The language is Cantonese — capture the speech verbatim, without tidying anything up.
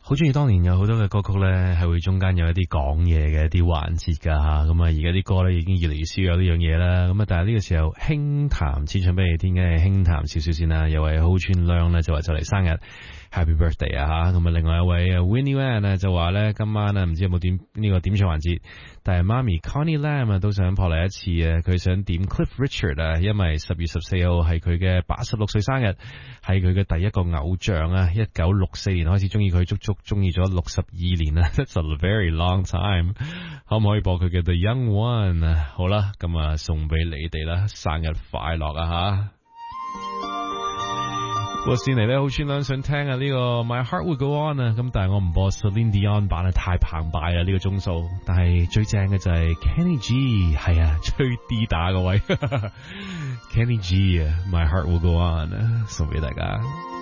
好中意當年有好多嘅歌曲咧，係會中間有一啲講嘢嘅一啲環節噶吓，咁啊而家啲歌咧已經越嚟越少有呢樣嘢啦，咁啊但係呢個時候輕談先唱俾你聽嘅，輕談少少先啦，有位好串亮咧就話就嚟生日 Happy Birthday 啊吓，咁啊另外一位 Winnie Wan 啊就話咧今晚啊唔知有冇點呢個點唱環節，但係媽咪 Connie Lam 啊都想撲嚟一次啊，佢想點 Cliff Richard 啊，因為十月十四號係佢嘅八十六歲生日，係佢嘅第一個偶像啊，一九六四年開始中意佢，足足中意咗六十二年啊 ，That's a very long time。可唔可以播佢嘅 The Young One 啊？好啦，咁啊送俾你哋啦，生日快樂啊吓！我先嚟咧，好串兩想聽啊呢個 My Heart Will Go On 啊，咁但係我唔播 Celine Dion 版啊，太澎湃啊呢個鐘數。但係最正嘅就係 Kenny G， 係啊，吹 D 打嗰位Kenny G 啊 ，My Heart Will Go On 啊，送俾大家。